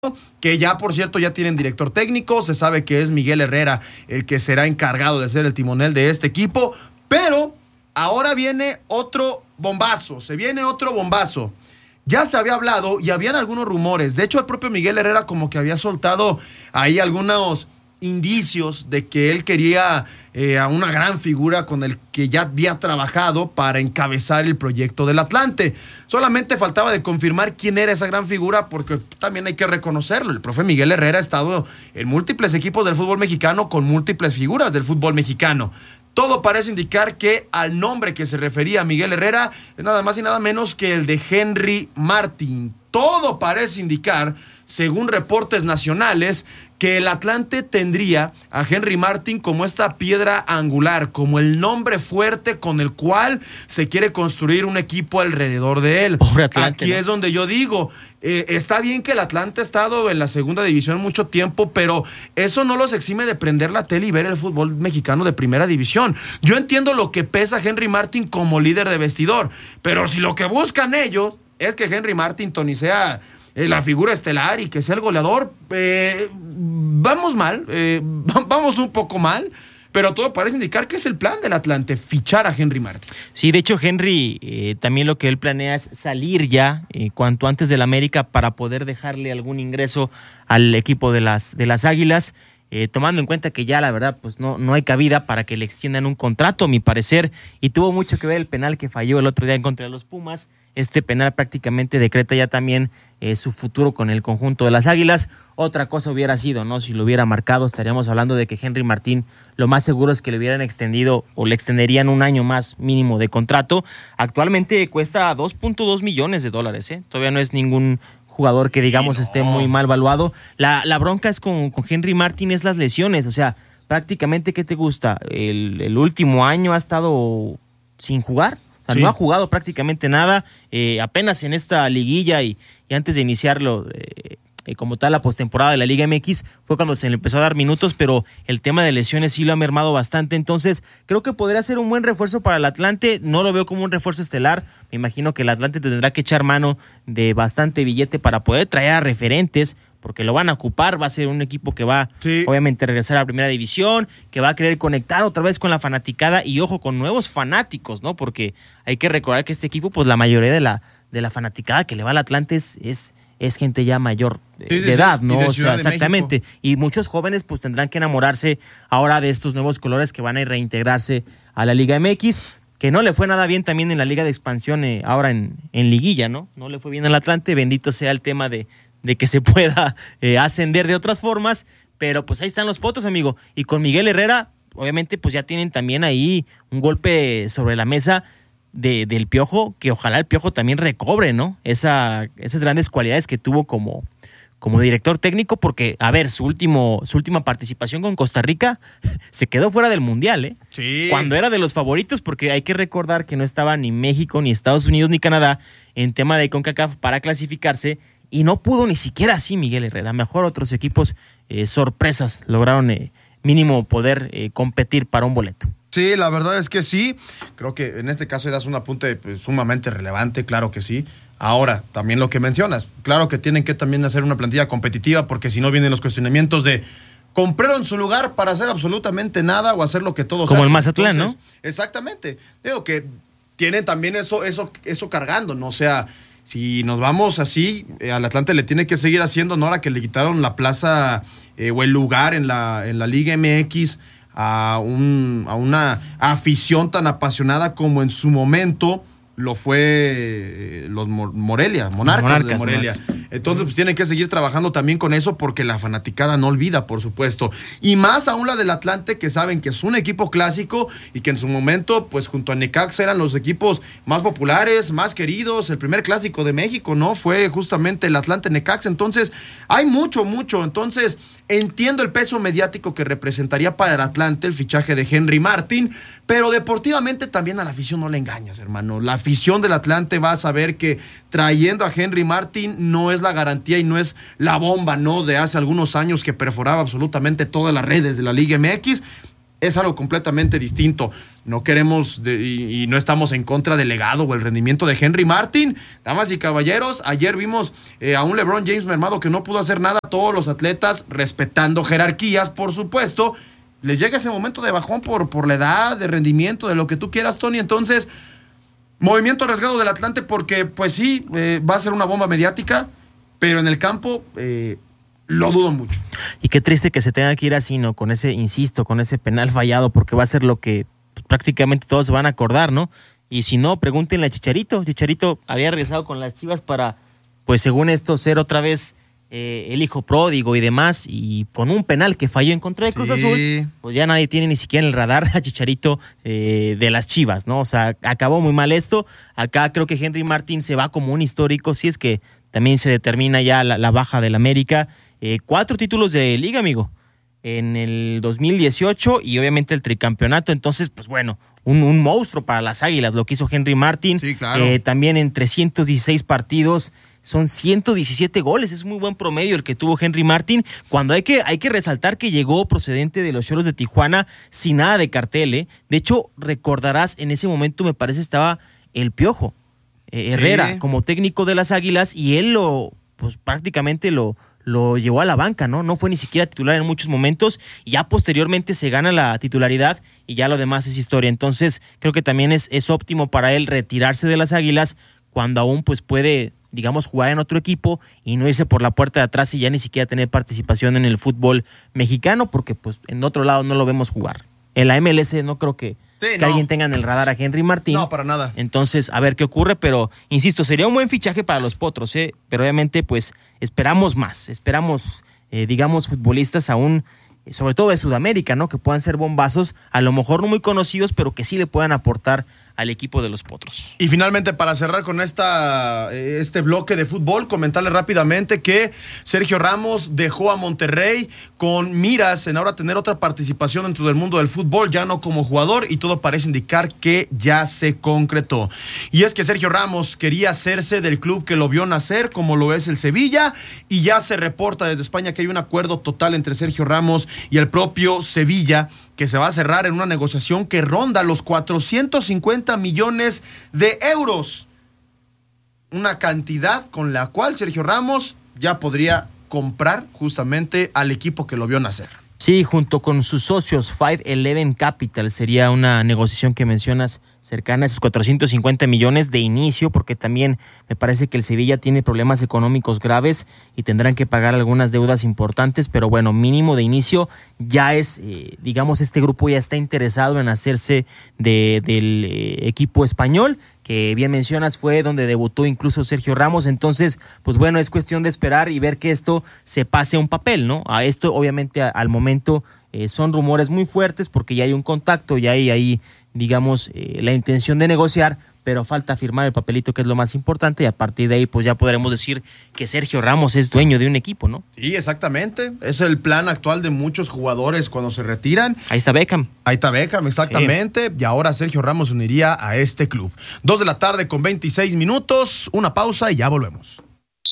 que ya, por cierto, ya tienen director técnico, se sabe que es Miguel Herrera el que será encargado de ser el timonel de este equipo, pero ahora viene otro bombazo, Ya se había hablado y habían algunos rumores, de hecho el propio Miguel Herrera como que había soltado ahí algunos indicios de que él quería a una gran figura con el que ya había trabajado para encabezar el proyecto del Atlante. Solamente faltaba de confirmar quién era esa gran figura, porque también hay que reconocerlo. El profe Miguel Herrera ha estado en múltiples equipos del fútbol mexicano con múltiples figuras del fútbol mexicano. Todo parece indicar que al nombre que se refería a Miguel Herrera es nada más y nada menos que el de Henry Martin. Todo parece indicar, según reportes nacionales, que el Atlante tendría a Henry Martin como esta piedra angular, como el nombre fuerte con el cual se quiere construir un equipo alrededor de él. Pobre Atlante, Aquí ¿no? es donde yo digo, está bien que el Atlante ha estado en la segunda división mucho tiempo, pero eso no los exime de prender la tele y ver el fútbol mexicano de primera división. Yo entiendo lo que pesa Henry Martin como líder de vestidor, pero si lo que buscan ellos es que Henry Martin, Tony, sea la figura estelar y que sea el goleador, vamos mal, vamos un poco mal, pero todo parece indicar que es el plan del Atlante, fichar a Henry Martin. Sí, de hecho Henry también lo que él planea es salir ya cuanto antes del América para poder dejarle algún ingreso al equipo de las Águilas, tomando en cuenta que ya la verdad pues no hay cabida para que le extiendan un contrato, a mi parecer, y tuvo mucho que ver el penal que falló el otro día en contra de los Pumas. Este penal prácticamente decreta ya también su futuro con el conjunto de las Águilas. Otra cosa hubiera sido, ¿no? Si lo hubiera marcado, estaríamos hablando de que Henry Martín lo más seguro es que le hubieran extendido o le extenderían un año más mínimo de contrato. Actualmente cuesta $2.2 millones, ¿eh? Todavía no es ningún jugador que digamos esté muy mal valuado. La bronca es con Henry Martín es las lesiones, o sea, prácticamente, ¿qué te gusta? El último año ha estado sin jugar. O sea, sí. No ha jugado prácticamente nada, apenas en esta liguilla y antes de iniciarlo como tal la postemporada de la Liga MX fue cuando se le empezó a dar minutos, pero el tema de lesiones sí lo ha mermado bastante, entonces creo que podría ser un buen refuerzo para el Atlante. No lo veo como un refuerzo estelar, me imagino que el Atlante tendrá que echar mano de bastante billete para poder traer a referentes, porque lo van a ocupar, va a ser un equipo que va obviamente a regresar a la primera división, que va a querer conectar otra vez con la fanaticada y ojo, con nuevos fanáticos, ¿no? Porque hay que recordar que este equipo, pues la mayoría de la fanaticada que le va al Atlante es gente ya mayor de edad, ¿no? O sea, exactamente. México. Y muchos jóvenes pues tendrán que enamorarse ahora de estos nuevos colores que van a reintegrarse a la Liga MX, que no le fue nada bien también en la Liga de Expansión ahora en liguilla, ¿no? No le fue bien al Atlante, bendito sea el tema de que se pueda ascender de otras formas, pero pues ahí están los potos, amigo. Y con Miguel Herrera, obviamente, pues ya tienen también ahí un golpe sobre la mesa del Piojo, que ojalá el Piojo también recobre, ¿no? Esas grandes cualidades que tuvo como director técnico, porque, a ver, su última participación con Costa Rica se quedó fuera del Mundial, ¿eh? Sí. Cuando era de los favoritos, porque hay que recordar que no estaba ni México, ni Estados Unidos, ni Canadá en tema de CONCACAF para clasificarse, y no pudo ni siquiera así Miguel Herrera. Mejor otros equipos sorpresas lograron mínimo poder competir para un boleto. Sí, la verdad es que sí. Creo que en este caso das un apunte sumamente relevante, claro que sí. Ahora, también lo que mencionas, claro que tienen que también hacer una plantilla competitiva, porque si no vienen los cuestionamientos de compraron su lugar para hacer absolutamente nada o hacer lo que todos hacen. Como el Mazatlán, entonces, ¿no? Exactamente. Digo que tienen también eso cargando, ¿no? O sea, si nos vamos así, al Atlante le tiene que seguir haciendo honor a que le quitaron la plaza o el lugar en la Liga MX a una afición tan apasionada como en su momento lo fue los Monarcas de Morelia. Entonces, pues tienen que seguir trabajando también con eso, porque la fanaticada no olvida, por supuesto. Y más aún la del Atlante, que saben que es un equipo clásico y que en su momento, pues junto a Necaxa eran los equipos más populares, más queridos. El primer clásico de México, ¿no? Fue justamente el Atlante Necaxa. Entonces, hay mucho. Entonces, entiendo el peso mediático que representaría para el Atlante el fichaje de Henry Martin, pero deportivamente también a la afición no le engañas, hermano. La afición del Atlante va a saber que trayendo a Henry Martin no es la garantía y no es la bomba, ¿no? De hace algunos años que perforaba absolutamente todas las redes de la Liga MX. es algo completamente distinto. No queremos y no estamos en contra del legado o el rendimiento de Henry Martin. Damas y caballeros, ayer vimos a un LeBron James mermado que no pudo hacer nada. Todos los atletas, respetando jerarquías, por supuesto, les llega ese momento de bajón por la edad, de rendimiento, de lo que tú quieras, Tony. Entonces, movimiento arriesgado del Atlante porque, pues sí, va a ser una bomba mediática, pero en el campo lo dudo mucho. Y qué triste que se tenga que ir así, ¿no? Con ese penal fallado, porque va a ser lo que pues, prácticamente todos se van a acordar, ¿no? Y si no, pregúntenle a Chicharito. Chicharito había regresado con las Chivas para, pues según esto, ser otra vez el hijo pródigo y demás, y con un penal que falló en contra de Cruz Azul, pues ya nadie tiene ni siquiera en el radar a Chicharito de las Chivas, ¿no? O sea, acabó muy mal esto. Acá creo que Henry Martin se va como un histórico, si es que también se determina ya la baja del América. 4 títulos de liga, amigo, en el 2018 y obviamente el tricampeonato. Entonces, pues bueno, un monstruo para las Águilas, lo que hizo Henry Martin. Sí, claro. También en 316 partidos, son 117 goles. Es muy buen promedio el que tuvo Henry Martin. Cuando hay que resaltar que llegó procedente de los Cholos de Tijuana sin nada de cartel, ¿eh? De hecho, recordarás, en ese momento me parece estaba el Piojo Herrera como técnico de las Águilas y él prácticamente lo llevó a la banca, ¿no? No fue ni siquiera titular en muchos momentos y ya posteriormente se gana la titularidad y ya lo demás es historia. Entonces creo que también es óptimo para él retirarse de las Águilas cuando aún pues puede, digamos, jugar en otro equipo y no irse por la puerta de atrás y ya ni siquiera tener participación en el fútbol mexicano, porque pues en otro lado no lo vemos jugar. En la MLS no creo que alguien tenga en el radar a Henry Martin. No, para nada. Entonces, a ver qué ocurre, pero insisto, sería un buen fichaje para los Potros, pero obviamente pues esperamos más, digamos, futbolistas aún, sobre todo de Sudamérica, ¿no? Que puedan ser bombazos, a lo mejor no muy conocidos, pero que sí le puedan aportar al equipo de los Potros. Y finalmente, para cerrar con este bloque de fútbol, comentarle rápidamente que Sergio Ramos dejó a Monterrey con miras en ahora tener otra participación dentro del mundo del fútbol, ya no como jugador, y todo parece indicar que ya se concretó. Y es que Sergio Ramos quería hacerse del club que lo vio nacer, como lo es el Sevilla, y ya se reporta desde España que hay un acuerdo total entre Sergio Ramos y el propio Sevilla, que se va a cerrar en una negociación que ronda los 450 millones de euros. Una cantidad con la cual Sergio Ramos ya podría comprar justamente al equipo que lo vio nacer. Sí, junto con sus socios 511 Capital, sería una negociación que mencionas cercana a esos 450 millones de inicio, porque también me parece que el Sevilla tiene problemas económicos graves y tendrán que pagar algunas deudas importantes, pero bueno, mínimo de inicio ya es, digamos, este grupo ya está interesado en hacerse del equipo español, que bien mencionas fue donde debutó incluso Sergio Ramos. Entonces, pues bueno, es cuestión de esperar y ver que esto se pase a un papel, ¿no? A esto, obviamente, al momento son rumores muy fuertes porque ya hay un contacto, ya hay ahí, digamos, la intención de negociar, pero falta firmar el papelito, que es lo más importante, y a partir de ahí pues ya podremos decir que Sergio Ramos es dueño de un equipo, ¿no? Sí, exactamente. Es el plan actual de muchos jugadores cuando se retiran. Ahí está Beckham, exactamente. Sí. Y ahora Sergio Ramos se uniría a este club. 2:00 p.m. con 26 minutos. Una pausa y ya volvemos.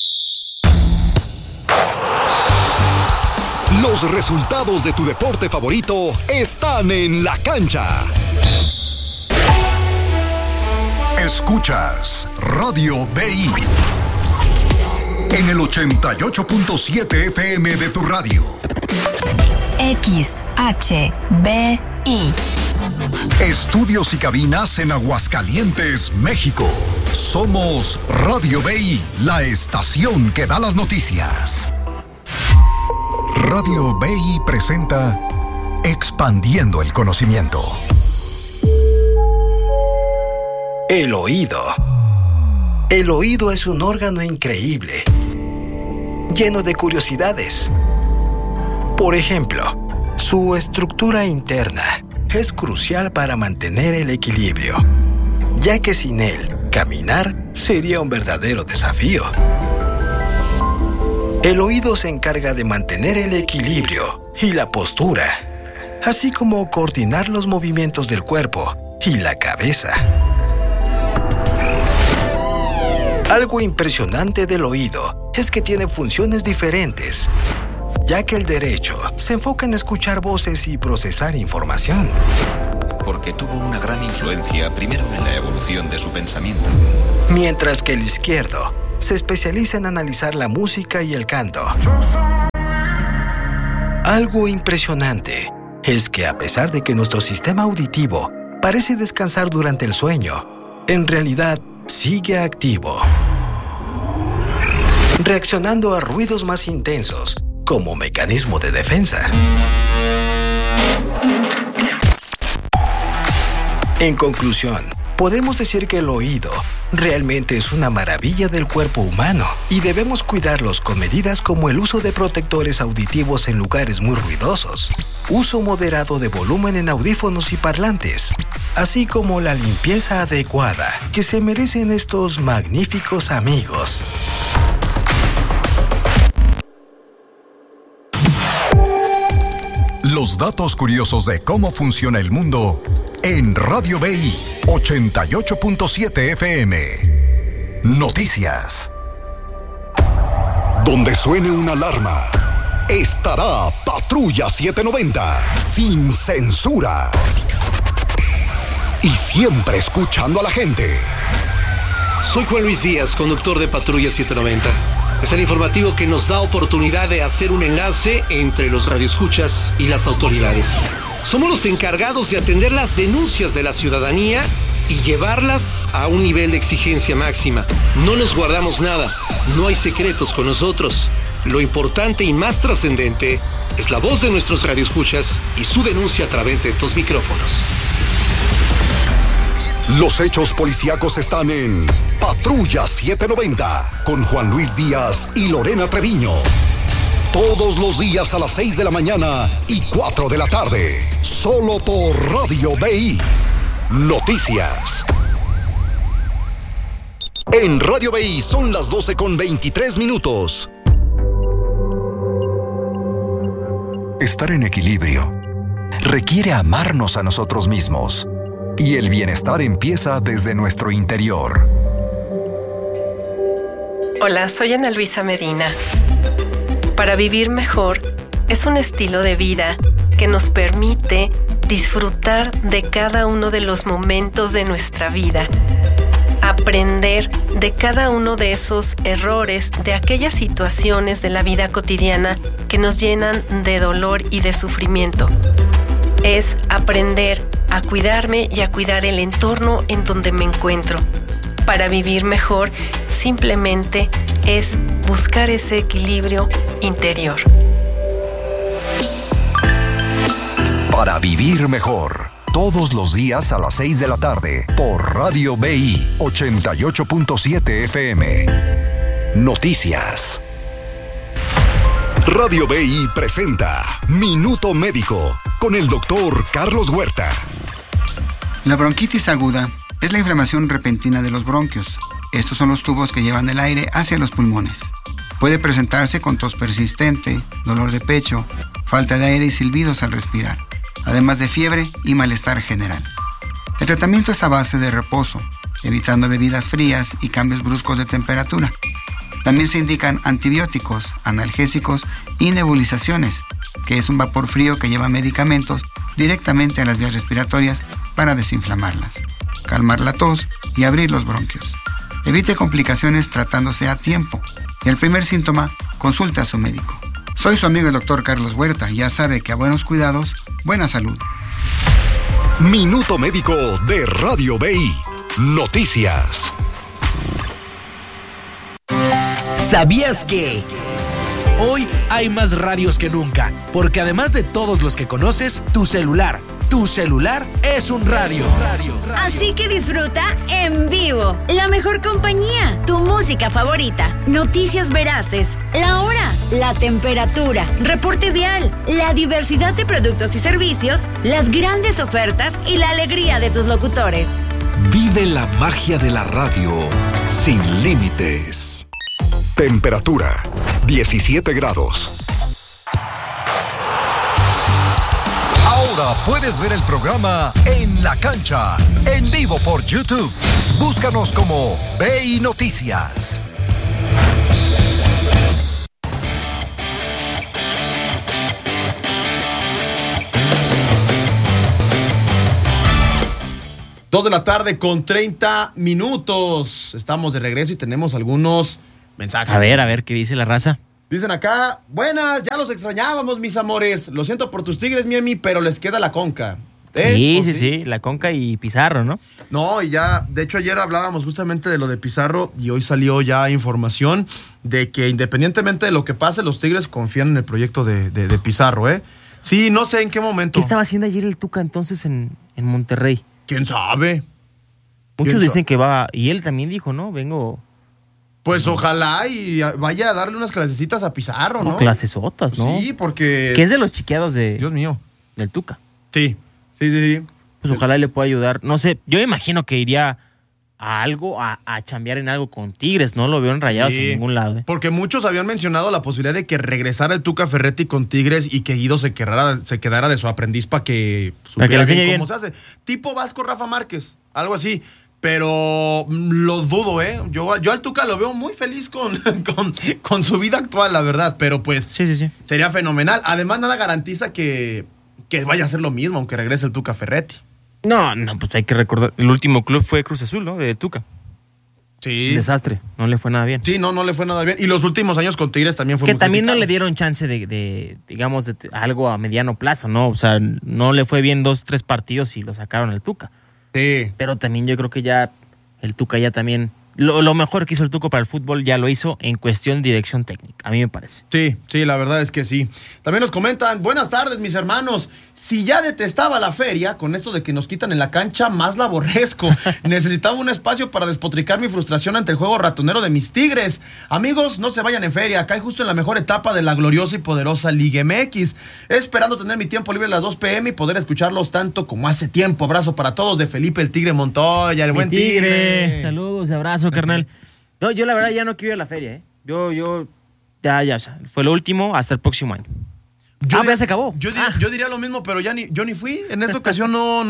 Los resultados de tu deporte favorito están en la cancha. Escuchas Radio BI en el 88.7 FM de tu radio. XHBI. Estudios y cabinas en Aguascalientes, México. Somos Radio BI, la estación que da las noticias. Radio BI presenta Expandiendo el Conocimiento. El oído. El oído es un órgano increíble, lleno de curiosidades. Por ejemplo, su estructura interna es crucial para mantener el equilibrio, ya que sin él, caminar sería un verdadero desafío. El oído se encarga de mantener el equilibrio y la postura, así como coordinar los movimientos del cuerpo y la cabeza. Algo impresionante del oído es que tiene funciones diferentes ya que el derecho se enfoca en escuchar voces y procesar información. Porque tuvo una gran influencia primero en la evolución de su pensamiento. Mientras que el izquierdo se especializa en analizar la música y el canto. Algo impresionante es que a pesar de que nuestro sistema auditivo parece descansar durante el sueño, en realidad sigue activo, reaccionando a ruidos más intensos como mecanismo de defensa. En conclusión, podemos decir que el oído realmente es una maravilla del cuerpo humano y debemos cuidarlos con medidas como el uso de protectores auditivos en lugares muy ruidosos, uso moderado de volumen en audífonos y parlantes, así como la limpieza adecuada que se merecen estos magníficos amigos. Los datos curiosos de cómo funciona el mundo en Radio BI 88.7 FM. Noticias. Donde suene una alarma, estará Patrulla 790, sin censura. Y siempre escuchando a la gente. Soy Juan Luis Díaz, conductor de Patrulla 790. Es el informativo que nos da oportunidad de hacer un enlace entre los radioescuchas y las autoridades. Somos los encargados de atender las denuncias de la ciudadanía y llevarlas a un nivel de exigencia máxima. No nos guardamos nada, no hay secretos con nosotros. Lo importante y más trascendente es la voz de nuestros radioescuchas y su denuncia a través de estos micrófonos. Los hechos policíacos están en Patrulla 790 con Juan Luis Díaz y Lorena Treviño. Todos los días a las 6 de la mañana y 4 de la tarde. Solo por Radio BI. Noticias. En Radio BI son las 12:23. Estar en equilibrio requiere amarnos a nosotros mismos. Y el bienestar empieza desde nuestro interior. Hola, soy Ana Luisa Medina. Para vivir mejor es un estilo de vida que nos permite disfrutar de cada uno de los momentos de nuestra vida, aprender de cada uno de esos errores, de aquellas situaciones de la vida cotidiana que nos llenan de dolor y de sufrimiento. Es aprender a cuidarme y a cuidar el entorno en donde me encuentro. Para vivir mejor, simplemente es buscar ese equilibrio interior. Para vivir mejor, todos los días a las 6 de la tarde, por Radio BI 88.7 FM. Noticias. Radio BI presenta Minuto Médico con el doctor Carlos Huerta. La bronquitis aguda es la inflamación repentina de los bronquios. Estos son los tubos que llevan el aire hacia los pulmones. Puede presentarse con tos persistente, dolor de pecho, falta de aire y silbidos al respirar, además de fiebre y malestar general. El tratamiento es a base de reposo, evitando bebidas frías y cambios bruscos de temperatura. También se indican antibióticos, analgésicos y nebulizaciones, que es un vapor frío que lleva medicamentos directamente a las vías respiratorias para desinflamarlas, calmar la tos y abrir los bronquios. Evite complicaciones tratándose a tiempo. Y el primer síntoma, consulte a su médico. Soy su amigo el doctor Carlos Huerta. Ya sabe que a buenos cuidados, buena salud. Minuto Médico de Radio BI. Noticias. ¿Sabías que hoy hay más radios que nunca? Porque además de todos los que conoces, tu celular es un radio. Así que disfruta en vivo la mejor compañía, tu música favorita, noticias veraces, la hora, la temperatura, reporte vial, la diversidad de productos y servicios, las grandes ofertas y la alegría de tus locutores. Vive la magia de la radio sin límites. Temperatura 17 grados. Ahora puedes ver el programa En la Cancha, en vivo por YouTube. Búscanos como BI Noticias. 2:30 p.m. Estamos de regreso y tenemos algunos mensajes. A ver, ¿qué dice la raza? Dicen acá, buenas, ya los extrañábamos, mis amores. Lo siento por tus Tigres, Miami, pero les queda la Conca. Sí, la Conca y Pizarro, ¿no? No, y ya, de hecho ayer hablábamos justamente de lo de Pizarro y hoy salió ya información de que independientemente de lo que pase, los Tigres confían en el proyecto de Pizarro, ¿eh? Sí, no sé en qué momento. ¿Qué estaba haciendo ayer el Tuca entonces en Monterrey? ¿Quién sabe? Muchos dicen que va, y él también dijo, ¿no? Vengo... Pues ojalá y vaya a darle unas clasecitas a Pizarro, ¿no? Clasesotas, ¿no? Sí, porque... Que es de los chiqueados de... Dios mío. Del Tuca. Sí. Pues ojalá le pueda ayudar. No sé, yo imagino que iría a algo, a chambear en algo con Tigres. No lo veo en Rayados en ningún lado. Porque muchos habían mencionado la posibilidad de que regresara el Tuca Ferretti con Tigres y que Guido se quedara de su aprendiz para que supiera bien cómo se hace. Tipo Vasco Rafa Márquez, algo así. Pero lo dudo, ¿eh? Yo al Tuca lo veo muy feliz con su vida actual, la verdad. Pero pues sí. Sería fenomenal. Además, nada garantiza que vaya a ser lo mismo, aunque regrese el Tuca Ferretti. No, pues hay que recordar. El último club fue Cruz Azul, ¿no? De Tuca. Sí. Desastre. No le fue nada bien. Sí, no le fue nada bien. Y los últimos años con Tigres también fue que muy también criticado. no le dieron chance de digamos, de algo a mediano plazo, ¿no? O sea, no le fue bien 2-3 partidos y lo sacaron al Tuca. Sí. Pero también yo creo que ya el Tuca ya también... Lo mejor que hizo el Tuca para el fútbol ya lo hizo en cuestión de dirección técnica, a mí me parece. Sí, la verdad es que sí. También nos comentan, buenas tardes, mis hermanos. Si ya detestaba la feria, con esto de que nos quitan en la cancha, más la aborrezco. Necesitaba un espacio para despotricar mi frustración ante el juego ratonero de mis Tigres. Amigos, no se vayan en feria, cae justo en la mejor etapa de la gloriosa y poderosa Liga MX. Esperando tener mi tiempo libre a las 2 p.m. y poder escucharlos tanto como hace tiempo. Abrazo para todos de Felipe el Tigre Montoya, el buen Tigre. Saludos, abrazo, carnal. No, yo la verdad ya no quiero ir a la feria, ¿eh? Yo ya, o sea, fue lo último hasta el próximo año. Ya se acabó. Yo diría lo mismo, pero yo ni fui. En esta ocasión no.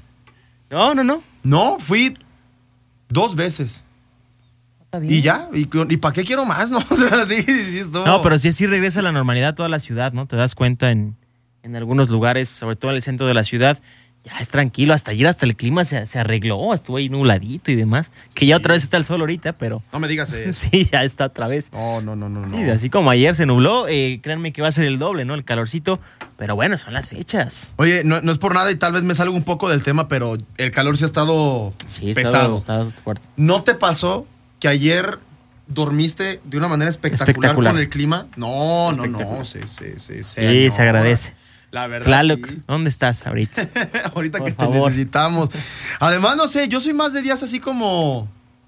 No, fui 2 veces. Está bien. Y ya, ¿y para qué quiero más? No, o sea, sí, estuvo... No, pero sí regresa a la normalidad toda la ciudad, ¿no? Te das cuenta en algunos lugares, sobre todo en el centro de la ciudad. Ya es tranquilo, hasta ayer hasta el clima se arregló, estuvo ahí nubladito y demás. Que ya otra vez está el sol ahorita, pero... No me digas eso. Sí, ya está otra vez. No. Sí, así como ayer se nubló, créanme que va a ser el doble, ¿no? El calorcito, pero bueno, son las fechas. Oye, no es por nada y tal vez me salgo un poco del tema, pero el calor sí ha estado pesado. Está fuerte. ¿No te pasó que ayer dormiste de una manera espectacular. con el clima? No. Sí, se agradece. La verdad, Tlaloc, sí. ¿Dónde estás ahorita? Ahorita que te necesitamos. Además, no sé, yo soy más de días así como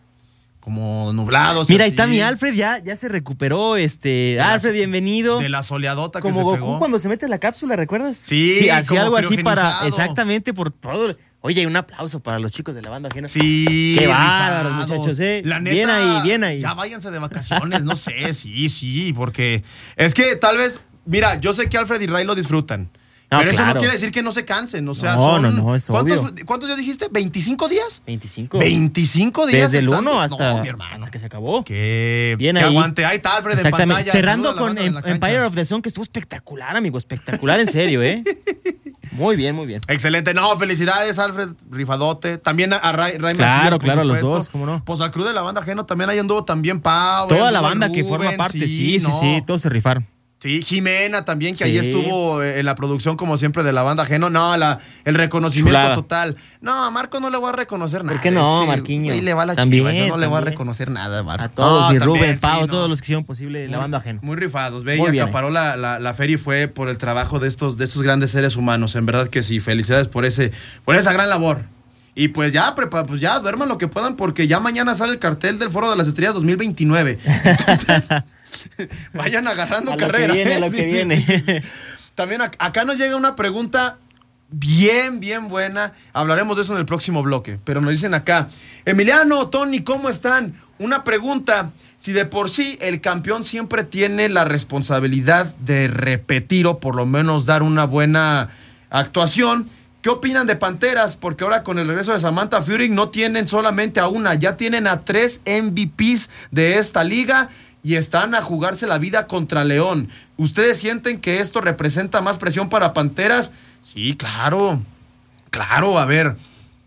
nublados. Mira, así. ahí está mi Alfred, ya se recuperó. Alfred, bienvenido. De la soleadota que como se Goku pegó. Cuando se mete en la cápsula, ¿recuerdas? Sí, hacía algo así criogenizado. exactamente, por todo. Oye, un aplauso para los chicos de la banda ajena. Sí. Qué bárbaros, muchachos, La neta, bien ahí. Ya váyanse de vacaciones, no sé, sí, porque es que tal vez, mira, yo sé que Alfred y Ray lo disfrutan. No, pero eso no quiere decir que no se cansen, o sea, no, es obvio. ¿Cuántos días dijiste? ¿25 días? 25. 25 días. Desde el 1 hasta que se acabó. Bien ahí. Aguante. Ahí está Alfred en pantalla. Cerrando con Empire of the Sun, que estuvo espectacular, amigo. Espectacular, en serio, ¿eh? Muy bien. Excelente. No, felicidades, Alfred, rifadote. También a Ray Claro, a los dos, ¿cómo no? Pues al crew de la banda ajeno también ahí anduvo también Pau. Toda la banda que forma parte, sí, todos se rifaron. Sí, Jimena también, que ahí estuvo en la producción, como siempre, de la banda ajeno. No, el reconocimiento total. No, a Marco no le voy a reconocer nada. ¿Por qué no, Marquinhos? Ahí le va la chiva, yo no le voy a reconocer nada, Marco. A todos, Rubén, Pau, todos los que hicieron posible la banda ajeno. Muy rifados. Ve, y acaparó la feria y fue por el trabajo de estos grandes seres humanos. En verdad que sí, felicidades por esa gran labor. Y pues ya duerman lo que puedan, porque ya mañana sale el cartel del Foro de las Estrellas 2029. Entonces... vayan agarrando carrera. Lo que viene. También acá nos llega una pregunta bien buena. Hablaremos de eso en el próximo bloque. Pero nos dicen acá, Emiliano, Tony, ¿cómo están? Una pregunta. Si de por sí el campeón siempre tiene la responsabilidad de repetir o por lo menos dar una buena actuación, ¿qué opinan de Panteras? Porque ahora con el regreso de Samantha Fury no tienen solamente a una, ya tienen a 3 MVPs de esta liga y están a jugarse la vida contra León. ¿Ustedes sienten que esto representa más presión para Panteras? Sí, claro, a ver.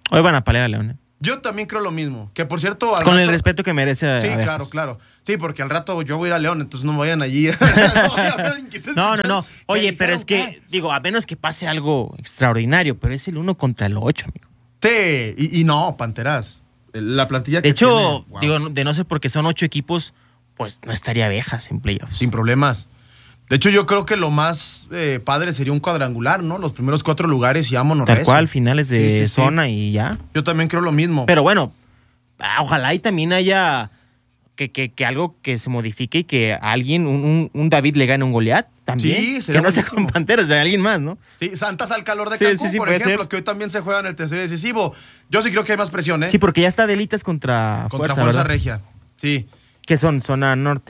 Hoy van a pelear a León. Yo también creo lo mismo. Que por cierto. Con el respeto que merece. Sí, claro. Sí, porque al rato yo voy a ir a León, entonces no vayan allí. No. Oye, pero es que, digo, a menos que pase algo extraordinario, pero es el 1 contra el 8, amigo. Sí, y no, Panteras. La plantilla que de hecho, tiene, wow. Digo, de no ser porque son 8 equipos, pues no estaría Abejas en playoffs. Sin problemas. De hecho, yo creo que lo más padre sería un cuadrangular, ¿no? Los primeros 4 lugares y vámonos. Tal cual, finales de zona y ya. Yo también creo lo mismo. Pero bueno, ojalá y también haya que algo que se modifique y que alguien, un David le gane un Goliat también. Sí, sería que no sea con Panteras, de alguien más, ¿no? Sí, Santas al calor de Cancún, por ejemplo, que hoy también se juega en el tercer decisivo. Yo sí creo que hay más presión, ¿eh? Sí, porque ya está Delitas contra Fuerza Regia, sí. Que son zona norte.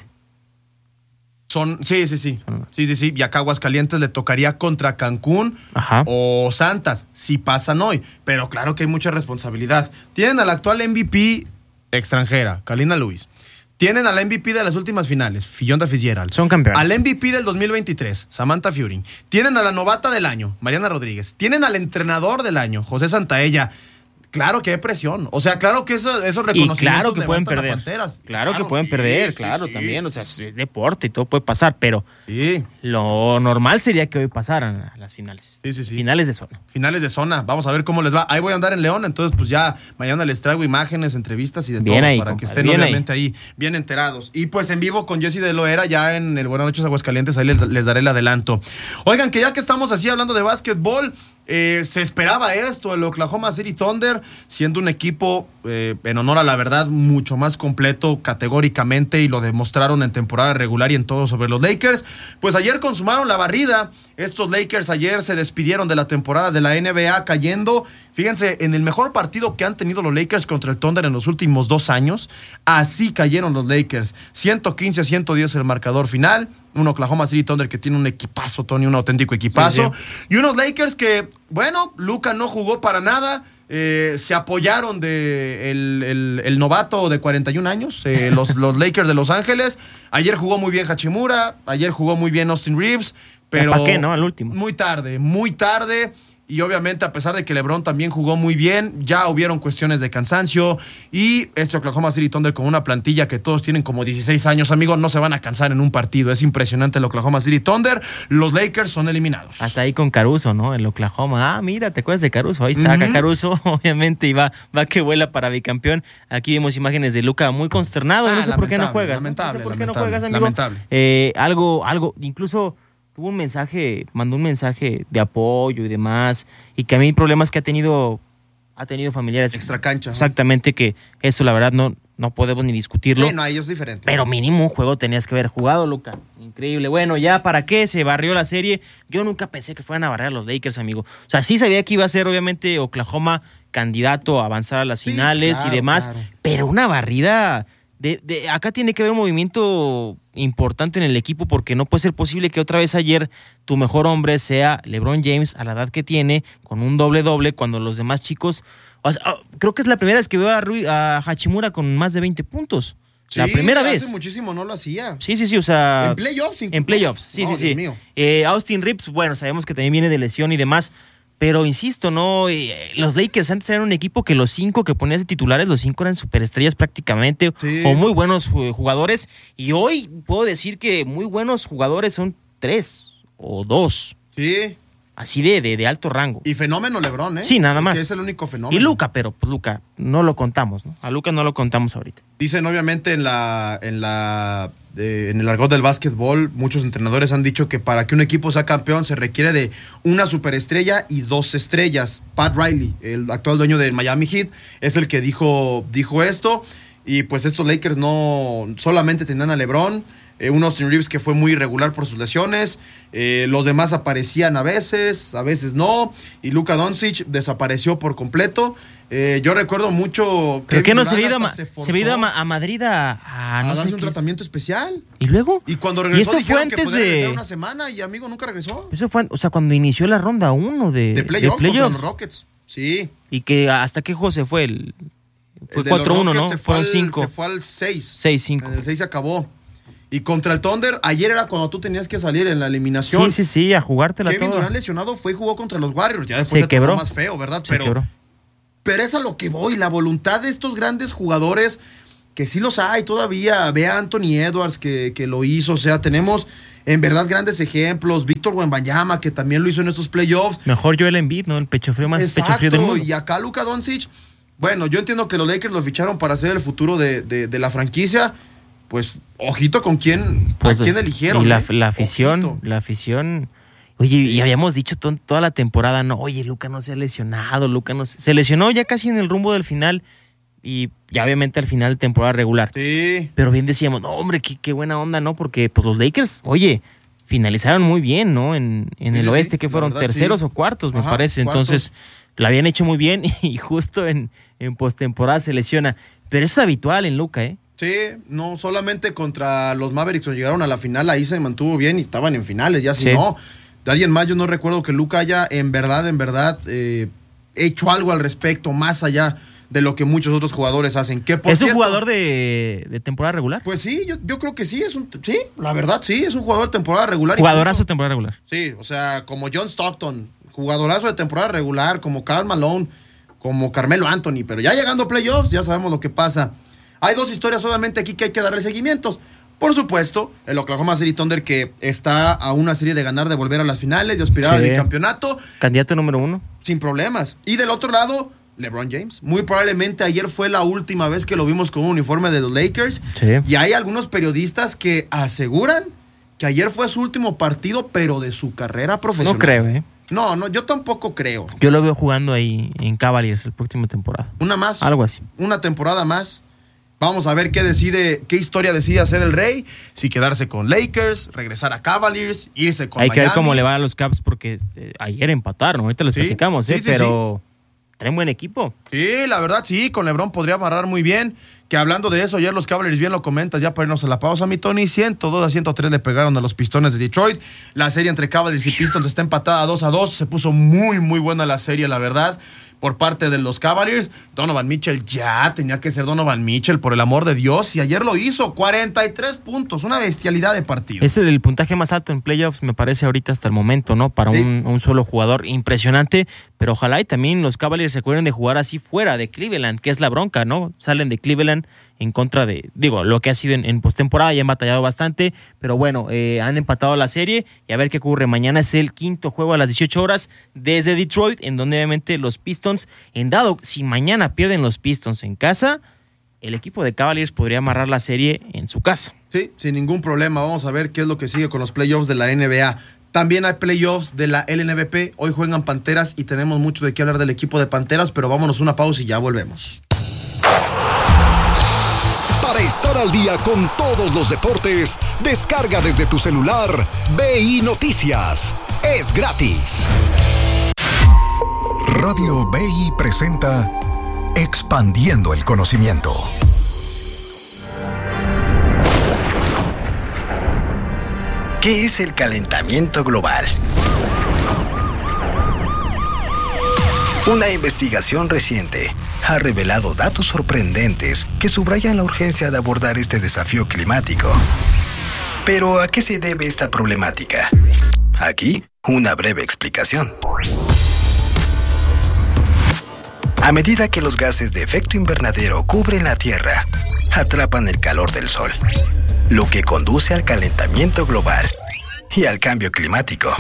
Sí. Y acá Aguascalientes le tocaría contra Cancún o Santas, si pasan hoy. Pero claro que hay mucha responsabilidad. Tienen a la actual MVP extranjera, Kalina Lewis. Tienen a la MVP de las últimas finales, Fillon Fitzgerald. Son campeones. Al MVP del 2023, Samantha Furing. Tienen a la novata del año, Mariana Rodríguez. Tienen al entrenador del año, José Santaella. Claro que hay presión. O sea, claro que esos reconocimientos. Y claro que pueden perder. Claro que pueden perder, claro, también. O sea, es deporte y todo puede pasar, pero lo normal sería que hoy pasaran a las finales. Sí. Finales de zona. Finales de zona. Vamos a ver cómo les va. Ahí voy a andar en León, entonces pues ya mañana les traigo imágenes, entrevistas y de bien todo ahí, para compadre, que estén obviamente ahí bien enterados. Y pues en vivo con Jessy de Loera ya en el Buenas noches Aguascalientes, ahí les daré el adelanto. Oigan, que ya que estamos así hablando de básquetbol, se esperaba esto, el Oklahoma City Thunder, siendo un equipo, en honor a la verdad, mucho más completo categóricamente, y lo demostraron en temporada regular y en todo sobre los Lakers. Pues ayer consumaron la barrida. Estos Lakers ayer se despidieron de la temporada de la NBA cayendo, fíjense, en el mejor partido que han tenido los Lakers contra el Thunder en los últimos 2 años. Así cayeron los Lakers, 115-110 el marcador final. Un Oklahoma City Thunder que tiene un equipazo, Tony, un auténtico equipazo. Sí. Y unos Lakers que, bueno, Luka no jugó para nada. Se apoyaron de el novato de 41 años, los Lakers de Los Ángeles. Ayer jugó muy bien Hachimura, ayer jugó muy bien Austin Reeves, pero ¿para qué, no? Al último. Muy tarde. Y obviamente, a pesar de que LeBron también jugó muy bien, ya hubieron cuestiones de cansancio. Y este Oklahoma City Thunder, con una plantilla que todos tienen como 16 años, amigos, no se van a cansar en un partido. Es impresionante el Oklahoma City Thunder. Los Lakers son eliminados. Hasta ahí con Caruso, ¿no? El Oklahoma. Mira, ¿te acuerdas de Caruso? Ahí está acá Caruso, obviamente, y va que vuela para bicampeón. Aquí vemos imágenes de Luka muy consternado. No sé por qué no juegas. Lamentable, no sé por qué no juegas, amigo. Algo, incluso tuvo un mensaje, mandó un mensaje de apoyo y demás, y que a mí problemas que ha tenido familiares. Extra cancha. Exactamente, que eso la verdad no podemos ni discutirlo. No, ahí es diferente. Pero mínimo un juego tenías que haber jugado, Luka. Increíble. Bueno, ya para qué se barrió la serie. Yo nunca pensé que fueran a barrer a los Lakers, amigo. O sea, sí sabía que iba a ser obviamente Oklahoma candidato a avanzar a las finales y demás, pero una barrida... acá tiene que haber un movimiento importante en el equipo, porque no puede ser posible que otra vez ayer tu mejor hombre sea LeBron James a la edad que tiene, con un doble-doble, cuando los demás chicos... O sea, creo que es la primera vez que veo a Hachimura con más de 20 puntos. Sí, la primera vez. Hace muchísimo no lo hacía. Sí, o sea... En playoffs. En playoffs, sí. Dios mío. Austin Reeves, bueno, sabemos que también viene de lesión y demás. Pero insisto, ¿no? Los Lakers antes eran un equipo que los 5 que ponías de titulares, los 5 eran superestrellas prácticamente, o muy buenos jugadores. Y hoy puedo decir que muy buenos jugadores son 3 o 2. Sí. Así de alto rango. Y fenómeno LeBron, ¿eh? Sí, nada más. Que es el único fenómeno. Y Luka, pero pues Luka no lo contamos, ¿no? A Luka no lo contamos ahorita. Dicen obviamente en el argot del básquetbol, muchos entrenadores han dicho que para que un equipo sea campeón se requiere de una superestrella y 2 estrellas. Pat Riley, el actual dueño del Miami Heat, es el que dijo esto. Y pues estos Lakers no solamente tenían a LeBron, un Austin Reeves que fue muy irregular por sus lesiones, los demás aparecían a veces no, y Luka Doncic desapareció por completo. Yo recuerdo mucho que no se había ido a Madrid a darse un tratamiento especial. ¿Y luego? Y cuando regresó dijeron que podía regresar de una semana, y amigo, nunca regresó. Eso fue, o sea, cuando inició la ronda 1 de playoffs contra los Rockets. Sí. Y que hasta qué juego se fue fue 4-1, ¿no? Fueron 5. Se fue al 6. 6-5. En el 6 se acabó. Y contra el Thunder, ayer era cuando tú tenías que salir en la eliminación. Sí, a jugártela Kevin toda. Durant lesionado fue y jugó contra los Warriors. Ya después se quebró más feo, ¿verdad? Pero Pero es a lo que voy, la voluntad de estos grandes jugadores, que sí los hay todavía. Ve a Anthony Edwards que lo hizo, o sea, tenemos en verdad grandes ejemplos. Víctor Wembanyama, que también lo hizo en estos playoffs. Mejor Joel Embiid, ¿no? El pecho frío más Exacto, pecho frío del mundo. Y acá Luka Doncic, bueno, yo entiendo que los Lakers lo ficharon para ser el futuro de la franquicia. Pues, ojito con quién, pues, a quién eligieron. Y la afición. Oye, y habíamos dicho toda la temporada, no, oye, Luka no se ha lesionado, se lesionó ya casi en el rumbo del final y ya obviamente al final de temporada regular. Sí. Pero bien decíamos, no, hombre, qué buena onda, ¿no? Porque pues los Lakers, oye, finalizaron muy bien, ¿no? En el oeste, que fueron verdad, terceros o cuartos, me parece. Entonces, lo habían hecho muy bien y justo en postemporada se lesiona. Pero eso es habitual en Luka, ¿eh? Sí, no solamente contra los Mavericks cuando llegaron a la final, ahí se mantuvo bien y estaban en finales, ya si no, de alguien más yo no recuerdo que Luka haya en verdad hecho algo al respecto, más allá de lo que muchos otros jugadores hacen. Que por ¿Es cierto, un jugador de temporada regular? Pues sí, yo creo que sí, la verdad sí, es un jugador de temporada regular. Jugadorazo de temporada regular. Sí, o sea, como John Stockton, jugadorazo de temporada regular, como Karl Malone, como Carmelo Anthony, pero ya llegando a playoffs ya sabemos lo que pasa. Hay dos historias solamente aquí que hay que darle seguimientos. Por supuesto, el Oklahoma City Thunder, que está a una serie de ganar, de volver a las finales, de aspirar al bicampeonato. Candidato número 1. Sin problemas. Y del otro lado, LeBron James. Muy probablemente ayer fue la última vez que lo vimos con un uniforme de los Lakers. Sí. Y hay algunos periodistas que aseguran que ayer fue su último partido, pero de su carrera profesional. No creo, ¿eh? No, yo tampoco creo. Yo lo veo jugando ahí en Cavaliers la próxima temporada. Una más. Algo así. Una temporada más. Vamos a ver qué historia decide hacer el Rey. Si quedarse con Lakers, regresar a Cavaliers, irse con Hay Miami. que ver cómo le va a los Caps porque ayer empataron. Ahorita les platicamos, pero traen buen equipo. Sí, la verdad sí, con LeBron podría amarrar muy bien. Que hablando de eso, ayer los Cavaliers, bien lo comentas, ya para irnos a la pausa, mi Tony, 102-103 le pegaron a los Pistones de Detroit. La serie entre Cavaliers y Pistons está empatada 2-2. Se puso muy, muy buena la serie, la verdad. Por parte de los Cavaliers, Donovan Mitchell ya tenía que ser Donovan Mitchell, por el amor de Dios, y ayer lo hizo, 43 puntos, una bestialidad de partido. Es el puntaje más alto en playoffs, me parece, ahorita hasta el momento, ¿no? Para un solo jugador, impresionante, pero ojalá y también los Cavaliers se acuerden de jugar así fuera de Cleveland, que es la bronca, ¿no? Salen de Cleveland en contra de, lo que ha sido en postemporada, ya han batallado bastante, pero bueno, han empatado la serie y a ver qué ocurre. Mañana es el quinto juego a las 18 horas desde Detroit, en donde obviamente los Pistons, si mañana pierden los Pistons en casa, el equipo de Cavaliers podría amarrar la serie en su casa. Sí, sin ningún problema. Vamos a ver qué es lo que sigue con los playoffs de la NBA. También hay playoffs de la LNBP. Hoy juegan Panteras y tenemos mucho de qué hablar del equipo de Panteras, pero vámonos una pausa y ya volvemos. Para estar al día con todos los deportes, descarga desde tu celular BI Noticias. Es gratis. Radio BI presenta Expandiendo el Conocimiento. ¿Qué es el calentamiento global? Una investigación reciente ha revelado datos sorprendentes que subrayan la urgencia de abordar este desafío climático. Pero, ¿a qué se debe esta problemática? Aquí, una breve explicación. A medida que los gases de efecto invernadero cubren la Tierra, atrapan el calor del Sol, lo que conduce al calentamiento global y al cambio climático.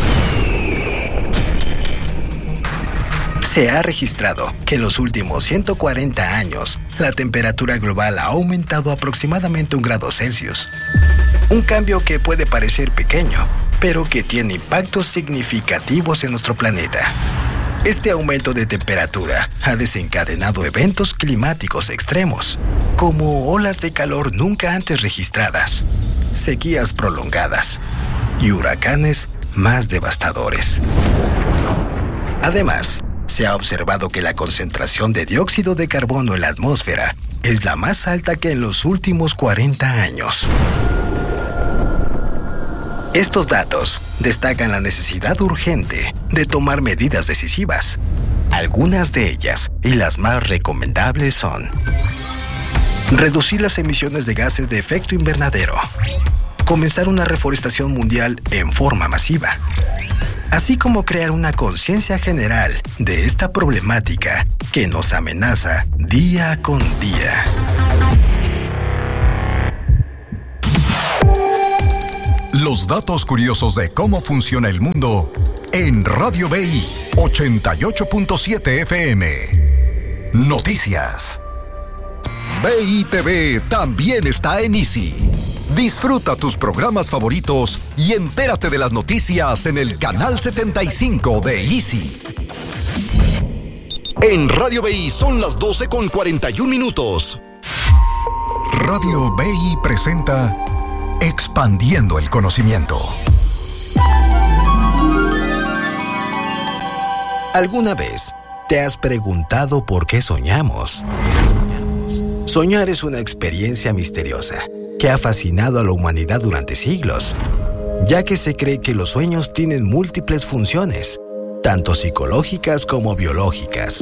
Se ha registrado que en los últimos 140 años, la temperatura global ha aumentado aproximadamente 1 grado Celsius. Un cambio que puede parecer pequeño, pero que tiene impactos significativos en nuestro planeta. Este aumento de temperatura ha desencadenado eventos climáticos extremos, como olas de calor nunca antes registradas, sequías prolongadas y huracanes más devastadores. Además, se ha observado que la concentración de dióxido de carbono en la atmósfera es la más alta que en los últimos 40 años. Estos datos destacan la necesidad urgente de tomar medidas decisivas. Algunas de ellas, y las más recomendables, son: reducir las emisiones de gases de efecto invernadero, comenzar una reforestación mundial en forma masiva, así como crear una conciencia general de esta problemática que nos amenaza día con día. Los datos curiosos de cómo funciona el mundo en Radio BI 88.7 FM. Noticias. BI TV también está en Easy. Disfruta tus programas favoritos y entérate de las noticias en el canal 75 de Easy. En Radio BI son las 12:41. Radio BI presenta Expandiendo el conocimiento. ¿Alguna vez te has preguntado por qué soñamos? Soñar es una experiencia misteriosa que ha fascinado a la humanidad durante siglos, ya que se cree que los sueños tienen múltiples funciones, tanto psicológicas como biológicas.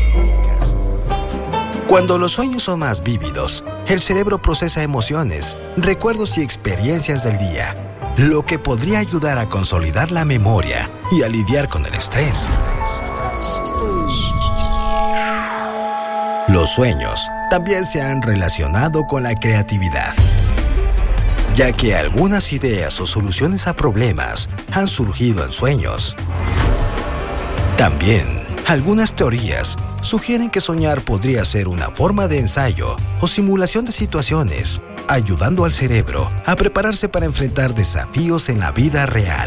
Cuando los sueños son más vívidos, el cerebro procesa emociones, recuerdos y experiencias del día, lo que podría ayudar a consolidar la memoria y a lidiar con el estrés. Los sueños también se han relacionado con la creatividad, ya que algunas ideas o soluciones a problemas han surgido en sueños. También, algunas teorías sugieren que soñar podría ser una forma de ensayo o simulación de situaciones, ayudando al cerebro a prepararse para enfrentar desafíos en la vida real.